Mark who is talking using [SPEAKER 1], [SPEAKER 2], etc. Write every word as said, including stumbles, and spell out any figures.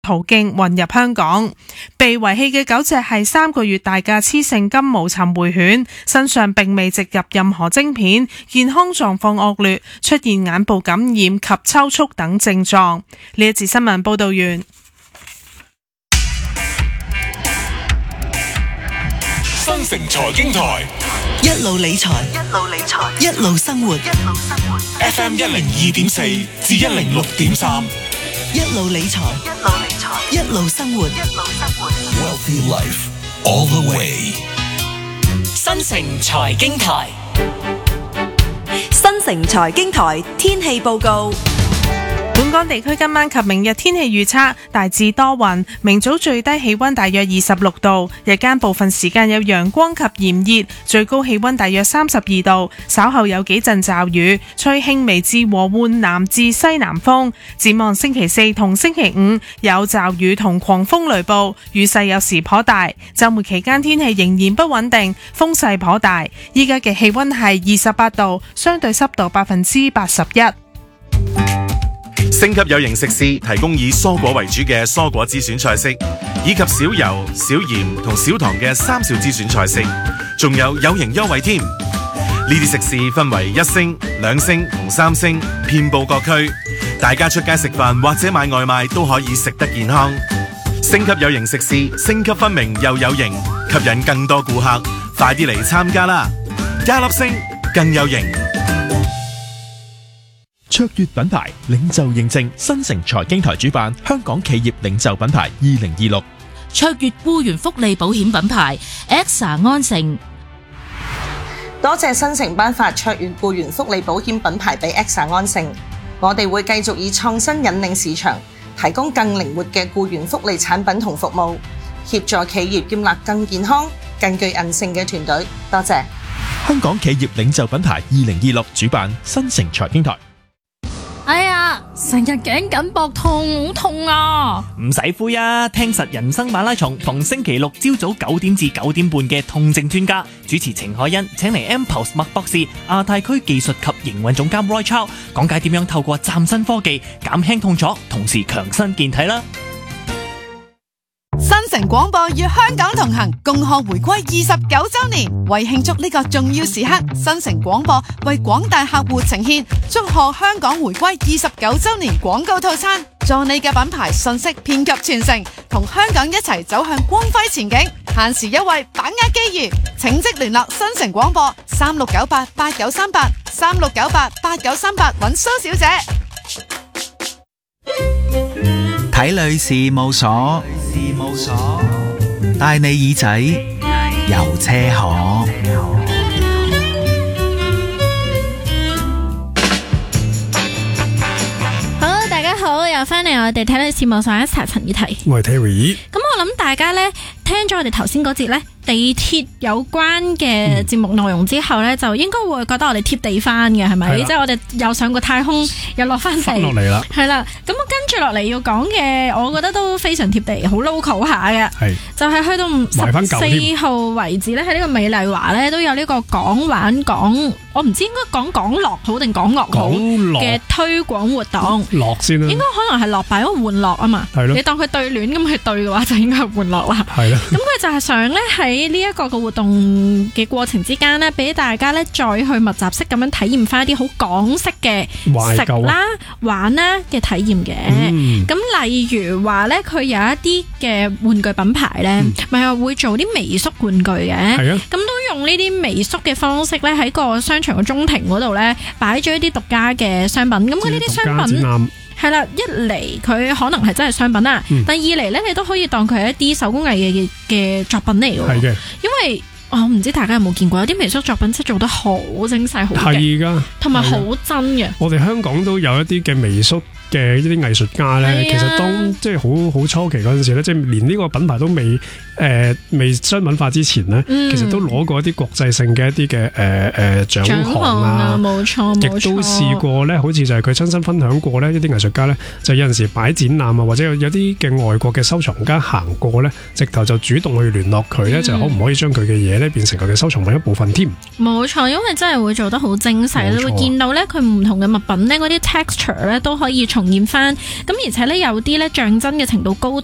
[SPEAKER 1] 途徑運入香港。被遺棄嘅狗隻係三個月大嘅雌性金毛尋回犬，身上並未植入任何晶片，健康狀況惡劣，出現眼部感染及抽搐等症狀。呢一節新聞報道完。
[SPEAKER 2] 新城財經台，
[SPEAKER 3] 一路理財，一路理財，一路生活，一路生活。
[SPEAKER 2] F M 一零二點四至一零六點三，
[SPEAKER 3] 一路理財，一路理財，一路生活，一路生活。
[SPEAKER 2] Wealthy Life all the way。
[SPEAKER 4] 新城財經台，
[SPEAKER 5] 新城財經台天氣報告。
[SPEAKER 1] 本港地區今晚及明日天氣預測大致多雲，明早最低氣溫大約二十六度，日間部分時間有陽光及炎熱，最高氣溫大約三十二度，稍後有幾陣驟雨，吹輕微至和緩南至西南風。展望星期四同星期五有驟雨同狂風雷暴，雨勢有時頗大。週末期間天氣仍然不穩定，風勢頗大。依家嘅氣溫係二十八度，相對濕度百分之八十一。
[SPEAKER 6] 星級有型食肆提供以蔬果為主嘅蔬果之選菜式，以及少油、少鹽同少糖嘅三少之選菜式，仲有有型優惠添。呢啲食肆分為一星、兩星同三星，遍佈各區。大家出街食飯或者買外賣都可以食得健康。星級有型食肆，星級分明又有型，吸引更多顧客。快啲嚟參加啦！一粒星更有型。
[SPEAKER 7] 卓越品牌領袖認證，新城財經台主辦香港企業領袖品牌二零二六。
[SPEAKER 8] 卓越僱員福利保險品牌 E X A 安盛。
[SPEAKER 9] 多謝新城頒發卓越僱員福利保險品牌俾 E X A 安盛，我哋會繼續以創新引領市場，提供更靈活嘅僱員福利產品同服務，協助企業建立更健康、更具韌性嘅團隊。多謝
[SPEAKER 7] 香港企業領袖品牌二零二六主辦新城財經台。
[SPEAKER 10] 哎呀，成日頸緊膊痛，好痛啊！
[SPEAKER 11] 唔使灰啊，聽實人生馬拉松，逢星期六朝早九點至九點半嘅痛症專家主持程海欣，請嚟 M-Pulse 麥博士、亞太區技術及營運總監 Roy Chow 講解點樣透過嶄新科技減輕痛楚，同時強身健體啦。
[SPEAKER 12] 新城廣播與香港同行，共賀回歸二十九周年。為慶祝呢個重要時刻，新城廣播為廣大客戶呈現祝賀香港回歸二十九周年廣告套餐，助你嘅品牌信息遍及全城，同香港一齊走向光輝前景。限時優惠，把握機遇，請即聯絡新城廣播三六九八八九三八三六九八八九三八揾蘇小姐。
[SPEAKER 13] 睇女事務所，事務所帶你耳仔遊車河。
[SPEAKER 10] 好，大家好，又翻嚟我哋睇女事務所一齊陳議題。
[SPEAKER 14] 我係 Terry。
[SPEAKER 10] 咁我諗大家咧聽咗我哋頭先嗰節咧地鐵有關嘅節目內容之後咧，嗯、就應該會覺得我哋貼地翻嘅，係咪？即係我哋又上過太空，又落翻地，
[SPEAKER 14] 落嚟啦。
[SPEAKER 10] 係啦，咁跟住落嚟要講嘅，我覺得都非常貼地，好 local 下嘅。係，就係去到十四號為止咧，喺呢個美麗華咧都有呢個講玩講，我唔知應該講講樂好定講樂好嘅推廣活動。樂先啦，應該可能係樂擺，因為玩樂啊嘛。係咯，你當佢對聯咁去對嘅話，就應該係玩樂啦。係啦，咁佢就係想咧喺呢一個嘅活動嘅過程之間咧，俾大家咧再去密集式咁樣體驗翻一啲好港式嘅食啦、玩啦嘅體驗嘅。咁、嗯、例如話咧，佢有一啲嘅玩具品牌咧，咪係、嗯、會做啲微縮玩具嘅。係啊，咁都用呢啲微縮嘅方式咧，喺個商場嘅中庭嗰度咧，擺咗一啲獨家嘅商品。咁佢呢啲商品係啦，一嚟佢可能係真係商品啦，嗯、但二嚟咧，你都可以當佢係一啲手工藝嘅嘅作品嚟嘅。係嘅，因為我唔、哦、知大家有冇見過，有啲微縮作品真係做得好精細，好勁，係噶，同埋好真嘅。我哋香港都有一啲嘅微縮嘅一啲藝術家咧，其實當即係好好初期嗰陣時咧，即係連呢個品牌都未誒、呃、未商品化之前咧，嗯、其實都攞過一啲國際性嘅一啲嘅誒誒獎項啊，冇錯，亦都試過咧，好似就係佢親身分享過咧，一啲藝術家咧，就有陣時擺展覽啊，或者有有啲嘅外國嘅收藏家行過咧，直頭就主動去聯絡佢咧，嗯、就可唔可以將佢嘅嘢咧
[SPEAKER 14] 咧變成佢嘅收藏品一部分添。
[SPEAKER 10] 冇錯，因為真係會做得好精細，你會見到咧佢唔同嘅物品咧嗰啲 texture 咧都可以重現翻，咁而且咧有啲咧象徵嘅程度高